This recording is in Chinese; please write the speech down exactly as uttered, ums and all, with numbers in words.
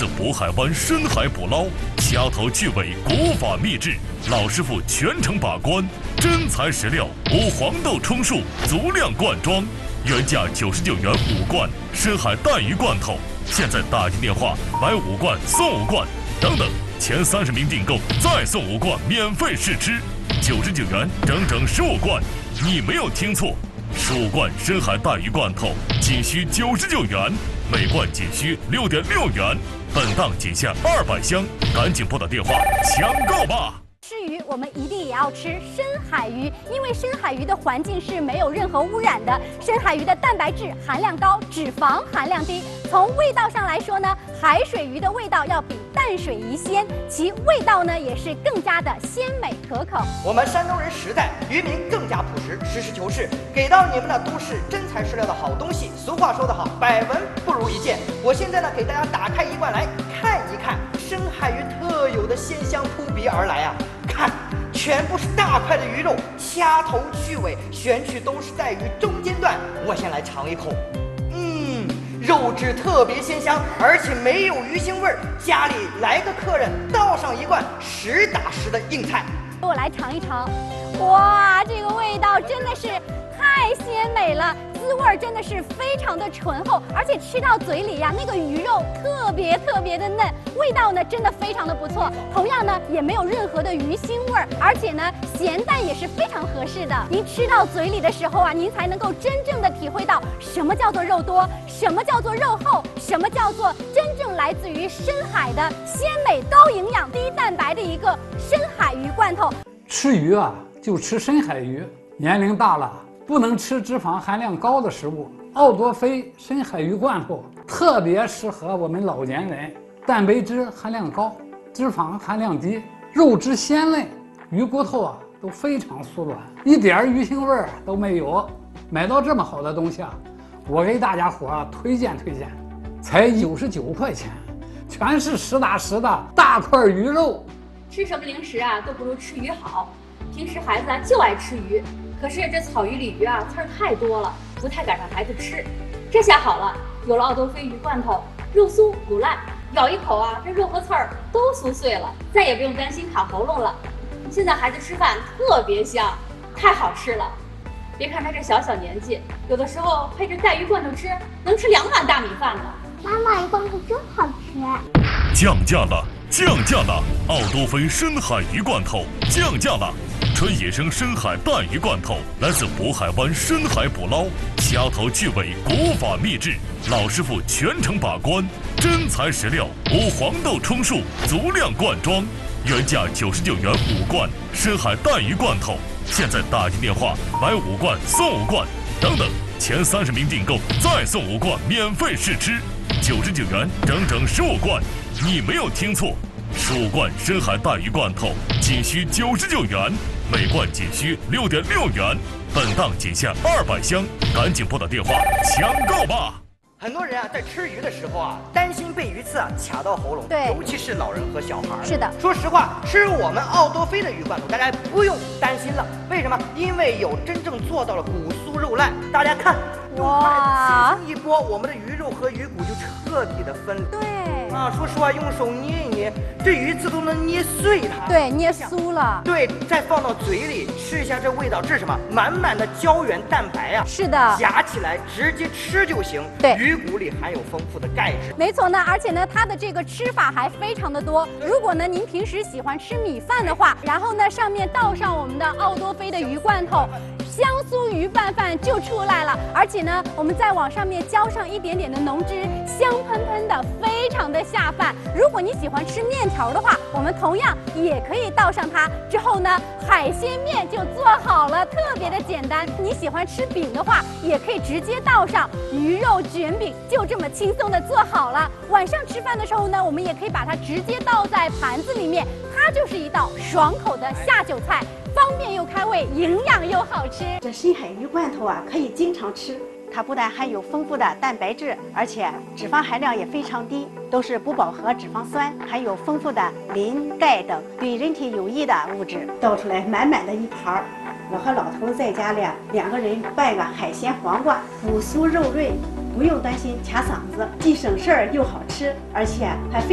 自渤海湾深海捕捞，掐头去尾，古法秘制，老师傅全程把关，真材实料，无黄豆充数，足量灌装，原价九十九元五罐深海带鱼罐头，现在打进电话买五罐送五罐，等等，前三十名订购再送五罐免费试吃，九十九元整整十五罐，你没有听错，十五罐深海带鱼罐头仅需九十九元，每罐仅需六点六元，本档仅限二百箱，赶紧拨打电话抢购吧！ 吃鱼，我们一定也要吃深海鱼，因为深海鱼的环境是没有任何污染的。深海鱼的蛋白质含量高，脂肪含量低。从味道上来说呢，海水鱼的味道要比淡水鱼鲜，其味道呢也是更加的鲜美可口。 我们山东人实在，渔民更加朴实，实事求是，给到你们的都是真材实料的好东西。俗话说得好，百闻不如一见。我现在呢，给大家打开一罐来看一看，深海鱼特有的鲜香扑鼻而来啊！看，全部是大块的鱼肉，掐头去尾，选取都是带鱼中间段。我先来尝一口，嗯，肉质特别鲜香，而且没有鱼腥味儿。家里来个客人，倒上一罐实打实的硬菜。 我来尝一尝，哇，这个味道真的是太鲜美了，滋味真的是非常的醇厚，而且吃到嘴里呀，那个鱼肉特别特别的嫩，味道呢真的非常的不错。同样呢，也没有任何的鱼腥味儿，而且呢，咸淡也是非常合适的。您吃到嘴里的时候啊，您才能够真正的体会到什么叫做肉多，什么叫做肉厚，什么叫做真正来自于深海的鲜美、高营养、低蛋白的一个深海鱼罐头。 吃鱼啊，就吃深海鱼。年龄大了，不能吃脂肪含量高的食物。奥多菲深海鱼罐头特别适合我们老年人，蛋白质含量高，脂肪含量低，肉质鲜嫩，鱼骨头啊都非常酥软，一点鱼腥味儿都没有。买到这么好的东西啊，我给大家伙啊推荐推荐，才九十九块钱，全是实打实的大块鱼肉。 吃什么零食啊都不如吃鱼好。平时孩子啊就爱吃鱼，可是这草鱼、鲤鱼啊刺儿太多了，不太敢让孩子吃。这下好了，有了奥多菲鱼罐头，肉酥骨烂，咬一口啊，这肉和刺儿都酥碎了，再也不用担心卡喉咙了。现在孩子吃饭特别香，太好吃了。别看他这小小年纪，有的时候配着带鱼罐头吃，能吃两碗大米饭呢。 妈妈，鱼罐头真好吃。 降价了！降价了！奥多菲深海鱼罐头降价了！纯野生深海带鱼罐头来自渤海湾深海捕捞，掐头去尾，古法秘制，老师傅全程把关，真材实料，无黄豆充数，足量灌装，原价九十九元五罐深海带鱼罐头，现在打进电话买五罐送五罐，等等，前三十名订购再送五罐免费试吃，九十九元整整十五罐，你没有听错，十五罐深海带鱼罐头仅需九十九元，每罐仅需六点六元，本档仅限二百箱，赶紧拨打电话抢购吧！ 很多人啊，在吃鱼的时候啊，担心被鱼刺啊卡到喉咙， 对， 尤其是老人和小孩。 是的， 说实话，吃我们奥多菲的鱼罐头，大家不用担心了。为什么？因为有真正做到了骨酥肉烂。大家看，用筷子轻轻一拨，我们的鱼肉和鱼骨就彻底的分离。 对。 啊，说实话，用手捏一捏，这鱼刺都能捏碎它。 对，捏酥了。 对，再放到嘴里吃一下，这味道，这是什么？满满的胶原蛋白啊！ 是的， 夹起来直接吃就行。 对， 鱼骨里含有丰富的钙质。 没错呢，而且呢，它的这个吃法还非常的多。如果呢，您平时喜欢吃米饭的话，然后呢，上面倒上我们的奥多菲的鱼罐头。香酥鱼拌饭就出来了，而且呢，我们再往上面浇上一点点的浓汁，香喷喷的，非常的下饭。如果你喜欢吃面条的话，我们同样也可以倒上它。之后呢，海鲜面就做好了，特别的简单。你喜欢吃饼的话，也可以直接倒上鱼肉卷饼，就这么轻松的做好了。晚上吃饭的时候呢，我们也可以把它直接倒在盘子里面，它就是一道爽口的下酒菜。方便又开胃，营养又好吃。 这深海鱼罐头啊，可以经常吃。它不但含有丰富的蛋白质，而且脂肪含量也非常低，都是不饱和脂肪酸，含有丰富的磷、钙等对人体有益的物质。倒出来满满的一盘儿，我和老头在家里两个人拌个海鲜黄瓜，骨酥肉润，不用担心卡嗓子，既省事儿又好吃，而且还非。